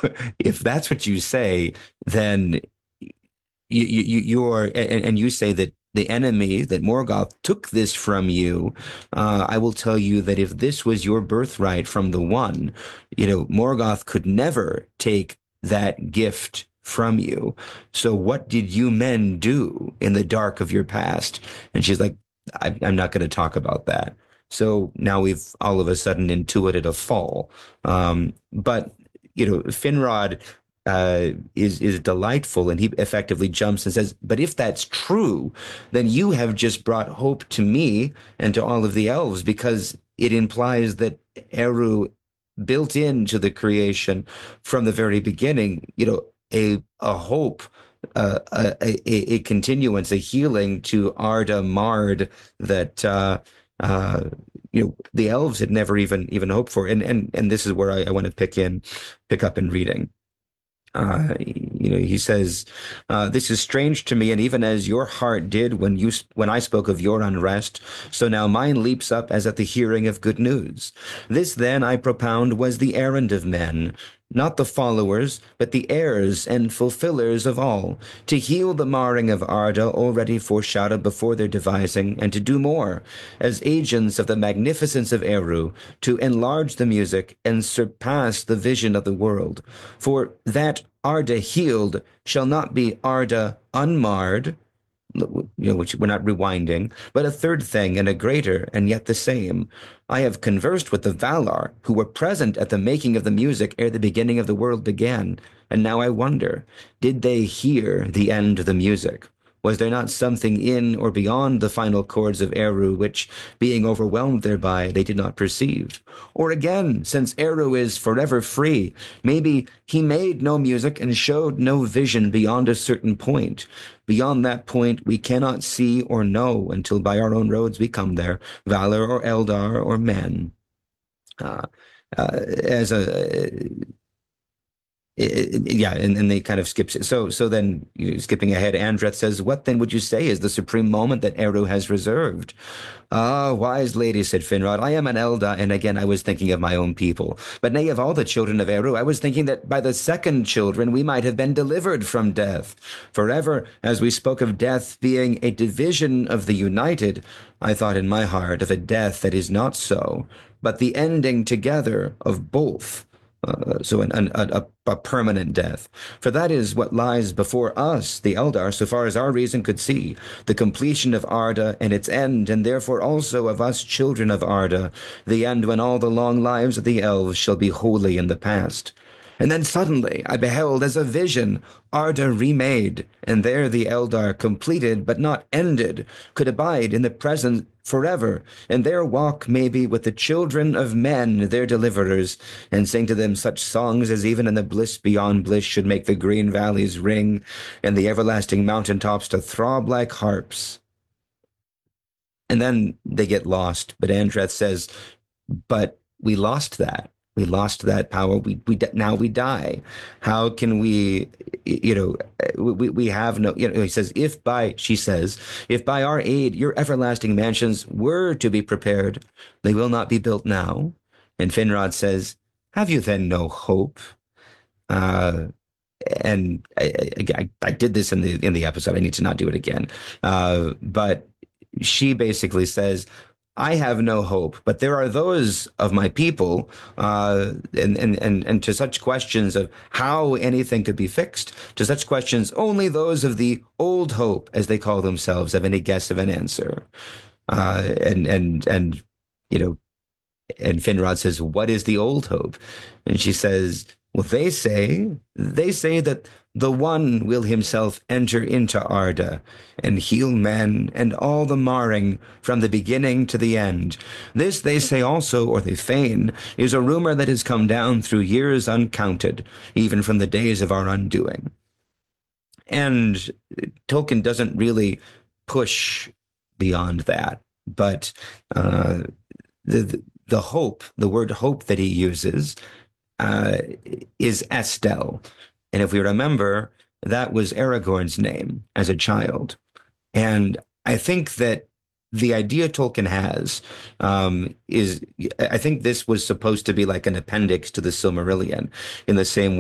if that's what you say, then you're and you say that the enemy, that Morgoth took this from you. I will tell you that if this was your birthright from the one, Morgoth could never take that gift from you. So what did you men do in the dark of your past? And she's like, I'm not going to talk about that. So now we've all of a sudden intuited a fall. But Finrod is delightful, and he effectively jumps and says, "But if that's true, then you have just brought hope to me and to all of the elves, because it implies that Eru built into the creation from the very beginning, a hope, a continuance, a healing to Arda Mard that uh, the elves had never even hoped for." And this is where I want to pick up in reading. He says, "This is strange to me, and even as your heart did when I spoke of your unrest, so now mine leaps up as at the hearing of good news. This then I propound was the errand of men, not the followers, but the heirs and fulfillers of all, to heal the marring of Arda already foreshadowed before their devising, and to do more, as agents of the magnificence of Eru, to enlarge the music and surpass the vision of the world. For that Arda healed shall not be Arda unmarred," which we're not rewinding, "but a third thing and a greater, and yet the same. I have conversed with the Valar, who were present at the making of the music ere the beginning of the world began, and now I wonder, did they hear the end of the music? Was there not something in or beyond the final chords of Eru which, being overwhelmed thereby, they did not perceive? Or again, since Eru is forever free, maybe he made no music and showed no vision beyond a certain point. Beyond that point, we cannot see or know until by our own roads we come there, Valar or Eldar or men." Uh, as a Yeah, and they kind of skips it. So then, skipping ahead, Andreth says, "What then would you say is the supreme moment that Eru has reserved?" "Ah, wise lady," said Finrod, "I am an Elda, and again I was thinking of my own people. But nay, of all the children of Eru, I was thinking that by the second children we might have been delivered from death. Forever, as we spoke of death being a division of the united, I thought in my heart of a death that is not so, but the ending together of both." So a permanent death. "For that is what lies before us, the Eldar, so far as our reason could see, the completion of Arda and its end, and therefore also of us children of Arda, the end when all the long lives of the elves shall be wholly in the past. And then suddenly I beheld as a vision Arda remade, and there the Eldar completed but not ended, could abide in the present forever, and there walk maybe with the children of men, their deliverers, and sing to them such songs as even in the bliss beyond bliss should make the green valleys ring, and the everlasting mountain tops to throb like harps." And then they get lost, but Andreth says, "But we lost that. We lost that power. Now we die. How can we, we have no, he says, she says, if by our aid your everlasting mansions were to be prepared, they will not be built now." And Finrod says, "Have you then no hope?" Uh, and I did this in the episode. I need to not do it again. But she basically says, "I have no hope, but there are those of my people," and to such questions of how anything could be fixed, to such questions, only those of the old hope, as they call themselves, have any guess of an answer. And you know, and Finrod says, "What is the old hope?" And she says, "Well, they say that the One will himself enter into Arda and heal men and all the marring from the beginning to the end. This they say also, or they feign, is a rumor that has come down through years uncounted, even from the days of our undoing." And Tolkien doesn't really push beyond that, but the hope, the word hope that he uses, uh, is Estel. And if we remember, that was Aragorn's name as a child. And I think that the idea Tolkien has is, I think this was supposed to be like an appendix to the Silmarillion, in the same